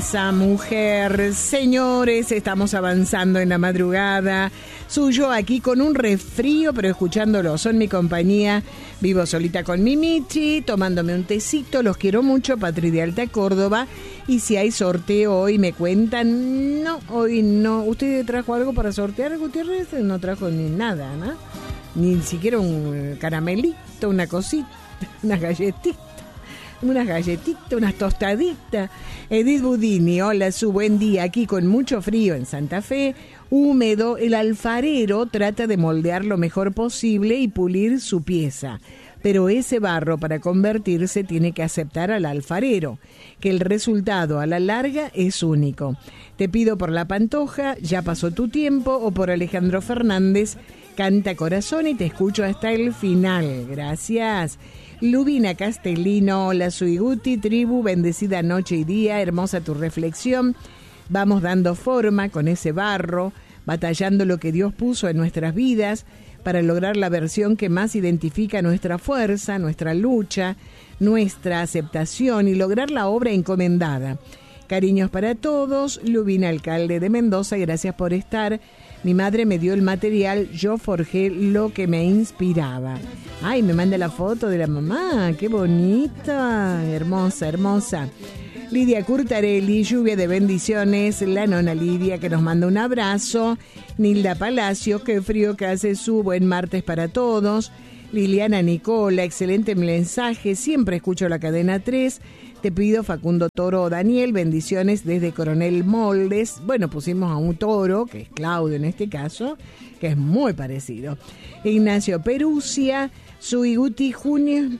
Esa mujer, señores, estamos avanzando en la madrugada. Suyo aquí con un resfrío, pero escuchándolo. Son mi compañía. Vivo solita con mi Michi, tomándome un tecito. Los quiero mucho, Patri de Alta Córdoba. Y si hay sorteo hoy, me cuentan. No, hoy no. ¿Usted trajo algo para sortear, Gutiérrez? No trajo ni nada, ¿no? Ni siquiera un caramelito, una cosita, una galletita. Unas galletitas, unas tostaditas. Edith Budini, hola, su buen día. Aquí con mucho frío en Santa Fe, húmedo, el alfarero trata de moldear lo mejor posible y pulir su pieza. Pero ese barro para convertirse tiene que aceptar al alfarero, que el resultado a la larga es único. Te pido por La Pantoja, Ya pasó tu tiempo, o por Alejandro Fernández, Canta Corazón, y te escucho hasta el final. Gracias. Lubina Castellino, hola, soy Guti, tribu, bendecida noche y día, hermosa tu reflexión. Vamos dando forma con ese barro, batallando lo que Dios puso en nuestras vidas para lograr la versión que más identifica nuestra fuerza, nuestra lucha, nuestra aceptación y lograr la obra encomendada. Cariños para todos, Lubina, alcalde de Mendoza, gracias por estar. Mi madre me dio el material, yo forjé lo que me inspiraba. Ay, me manda la foto de la mamá, qué bonita, hermosa, hermosa. Lidia Curtarelli, lluvia de bendiciones, la nona Lidia que nos manda un abrazo. Nilda Palacio, qué frío que hace, su buen martes para todos. Liliana Nicola, excelente mensaje, siempre escucho la cadena 3. Te pido Facundo Toro o Daniel, bendiciones desde Coronel Moldes. Bueno, pusimos a un toro, que es Claudio en este caso, que es muy parecido. Ignacio Perusia, Sui Guti Junio.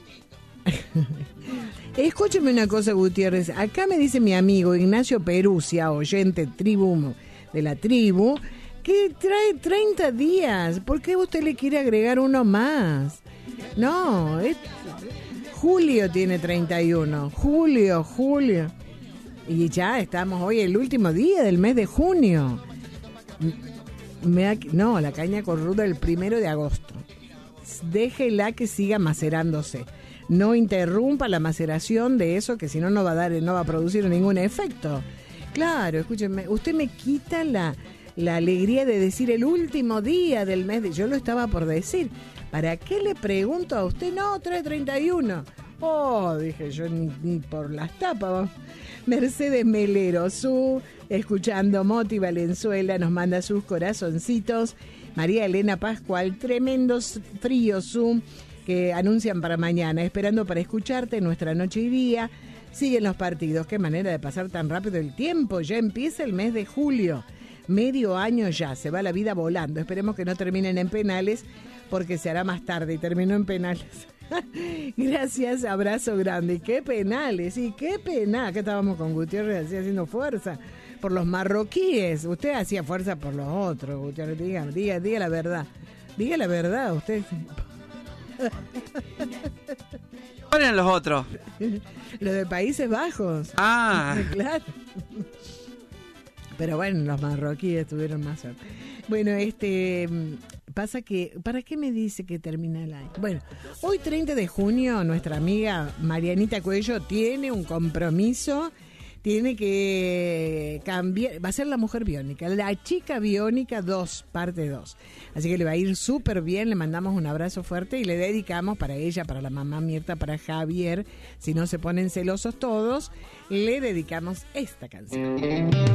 Escúcheme una cosa, Gutiérrez. Acá me dice mi amigo Ignacio Perusia, oyente de la tribu, que trae 30 días. ¿Por qué usted le quiere agregar uno más? No, Julio tiene 31. Julio. Y ya estamos hoy el último día del mes de junio. No, la caña corruda el 1 de agosto. Déjela que siga macerándose. No interrumpa la maceración de eso, que si no, no va a producir ningún efecto. Claro, escúcheme, usted me quita la alegría de decir el último día del mes de... Yo lo estaba por decir. ¿Para qué le pregunto a usted? No, trae 31. Oh, dije yo, ni por las tapas. Mercedes Melero, escuchando Moti Valenzuela, nos manda sus corazoncitos. María Elena Pascual, tremendos fríos, que anuncian para mañana, esperando para escucharte nuestra noche y día. Siguen los partidos, qué manera de pasar tan rápido el tiempo, ya empieza el mes de julio. Medio año ya, se va la vida volando. Esperemos que no terminen en penales, porque se hará más tarde y terminó en penales. Gracias, abrazo grande. ¿Qué penales? Sí, qué penal. Acá estábamos con Gutiérrez así haciendo fuerza por los marroquíes. Usted hacía fuerza por los otros, Gutiérrez. Diga la verdad. Diga la verdad, usted. ¿Cuáles eran los otros? Los de Países Bajos. Ah. Claro. Pero bueno, los marroquíes tuvieron más suerte. Bueno, pasa que, ¿para qué me dice que termina el año? Bueno, hoy 30 de junio nuestra amiga Marianita Cuello tiene un compromiso, tiene que cambiar, va a ser la mujer biónica, la chica biónica 2, parte 2. Así que le va a ir súper bien, le mandamos un abrazo fuerte y le dedicamos para ella, para la mamá Mirta, para Javier, si no se ponen celosos todos, le dedicamos esta canción.